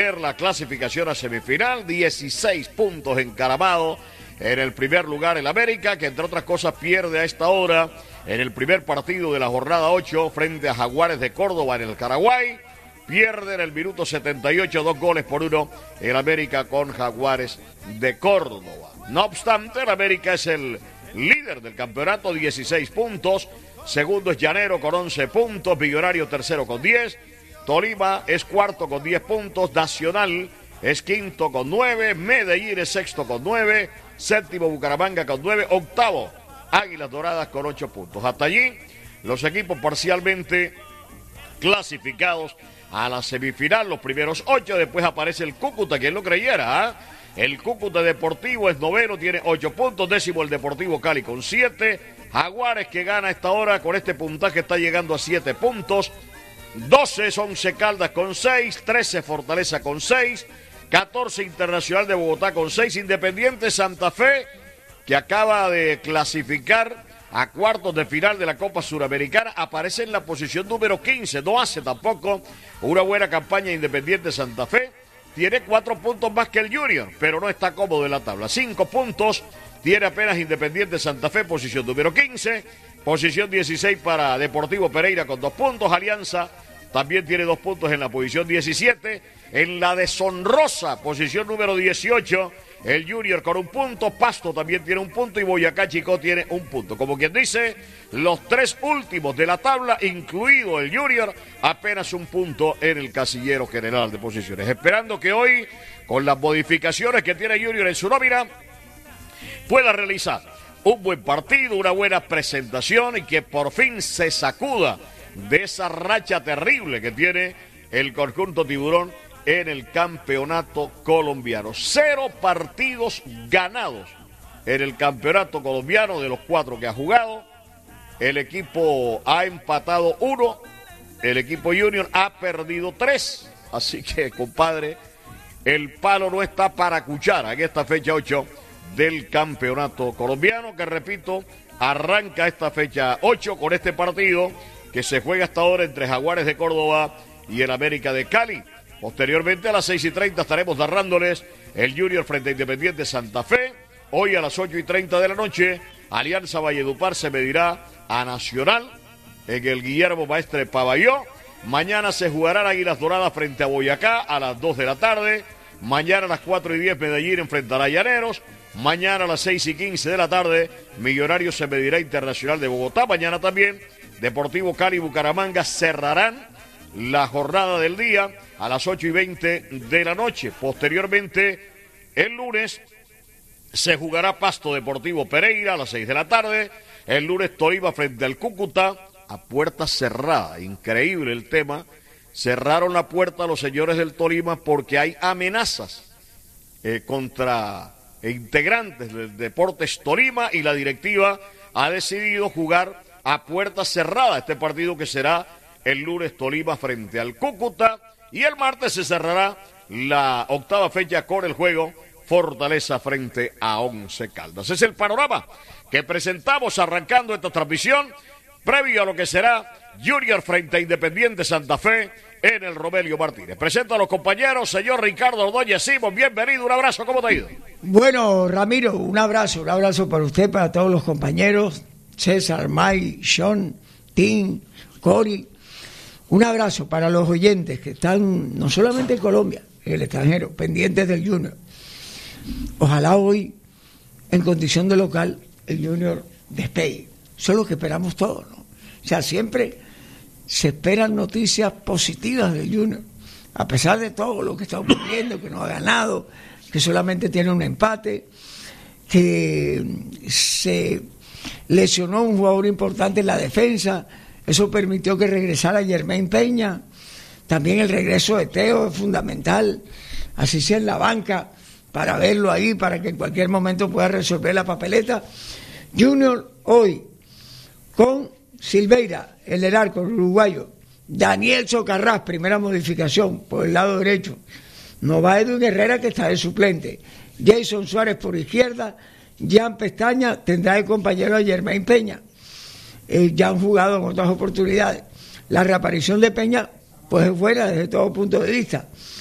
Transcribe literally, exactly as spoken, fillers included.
La clasificación a semifinal, dieciséis puntos encaramado en el primer lugar el América, que entre otras cosas pierde a esta hora en el primer partido de la jornada ocho frente a Jaguares de Córdoba en el Caraguay. Pierde en el minuto setenta y ocho, dos goles por uno el América con Jaguares de Córdoba. No obstante, el América es el líder del campeonato, dieciséis puntos. Segundo es Llanero con once puntos, Millonario tercero con diez. Tolima es cuarto con diez puntos, Nacional es quinto con nueve, Medellín es sexto con nueve, séptimo Bucaramanga con nueve, octavo Águilas Doradas con ocho puntos. Hasta allí los equipos parcialmente clasificados a la semifinal, los primeros ocho. Después aparece el Cúcuta, quien lo creyera, ¿eh? El Cúcuta Deportivo es noveno, tiene ocho puntos, décimo el Deportivo Cali con siete, Jaguares, que gana a esta hora con este puntaje, está llegando a siete puntos. doce es Once Caldas con seis, trece Fortaleza con seis, catorce Internacional de Bogotá con seis, Independiente Santa Fe, que acaba de clasificar a cuartos de final de la Copa Suramericana, aparece en la posición número quince, no hace tampoco una buena campaña Independiente Santa Fe, tiene cuatro puntos más que el Junior, pero no está cómodo en la tabla, cinco puntos tiene apenas Independiente Santa Fe, posición número quince, posición dieciséis para Deportivo Pereira con dos puntos, Alianza también tiene dos puntos en la posición diecisiete, en la deshonrosa posición número dieciocho, el Junior con un punto, Pasto también tiene un punto y Boyacá Chicó tiene un punto. Como quien dice, los tres últimos de la tabla, incluido el Junior, apenas un punto en el casillero general de posiciones. Esperando que hoy, con las modificaciones que tiene Junior en su nómina, pueda realizar un buen partido, una buena presentación y que por fin se sacuda de esa racha terrible que tiene el conjunto tiburón en el campeonato colombiano. Cero partidos ganados en el campeonato colombiano de los cuatro que ha jugado. El equipo ha empatado uno, el equipo Junior ha perdido tres. Así que, compadre, el palo no está para cuchara en esta fecha ocho del campeonato colombiano, que repito, arranca esta fecha ocho con este partido que se juega hasta ahora entre Jaguares de Córdoba y el América de Cali. Posteriormente a las seis y treinta estaremos narrándoles el Junior frente a Independiente Santa Fe. Hoy a las ocho y treinta de la noche, Alianza Valledupar se medirá a Nacional en el Guillermo Maestre Pavalló. Mañana se jugarán Águilas Doradas frente a Boyacá a las dos de la tarde. Mañana a las cuatro y diez Medellín enfrentará a Llaneros. Mañana a las seis y quince de la tarde, Millonarios se medirá Internacional de Bogotá. Mañana también, Deportivo Cali y Bucaramanga cerrarán la jornada del día a las ocho y veinte de la noche. Posteriormente, el lunes, se jugará Pasto Deportivo Pereira a las seis de la tarde. El lunes, Tolima frente al Cúcuta a puerta cerrada. Increíble el tema. Cerraron la puerta a los señores del Tolima porque hay amenazas eh, contra integrantes del Deportes Tolima, y la directiva ha decidido jugar a puerta cerrada este partido, que será el lunes Tolima frente al Cúcuta, y el martes se cerrará la octava fecha con el juego Fortaleza frente a Once Caldas. Es el panorama que presentamos arrancando esta transmisión previo a lo que será Junior frente a Independiente Santa Fe en el Romelio Martínez. Presento a los compañeros, señor Ricardo Ordóñez Simón, bienvenido, un abrazo, ¿cómo te ha ido? Bueno, Ramiro, un abrazo, un abrazo para usted, para todos los compañeros, César, May, Sean, Tim, Cory, un abrazo para los oyentes que están no solamente en Colombia, en el extranjero, pendientes del Junior. Ojalá hoy, en condición de local, el Junior despegue. Eso es lo que esperamos todos, ¿no? O sea, siempre se esperan noticias positivas del Junior, a pesar de todo lo que está ocurriendo, que no ha ganado, que solamente tiene un empate, que se lesionó un jugador importante en la defensa, eso permitió que regresara Germain Peña, también el regreso de Teo es fundamental, así sea en la banca, para verlo ahí, para que en cualquier momento pueda resolver la papeleta. Junior hoy, con Silveira, el del arco uruguayo, Daniel Socarrás, primera modificación por el lado derecho, no va Edwin Herrera, que está de suplente, Jason Suárez por izquierda, Jan Pestaña tendrá de compañero a Germain Peña, eh, ya han jugado en otras oportunidades. La reaparición de Peña pues es buena desde todo punto de vista,